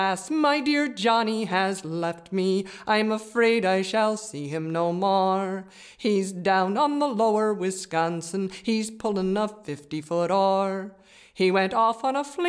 My dear Johnny has left me, I'm afraid I shall see him no more. He's down on the lower Wisconsin, he's pulling a 50-foot oar. He went off on a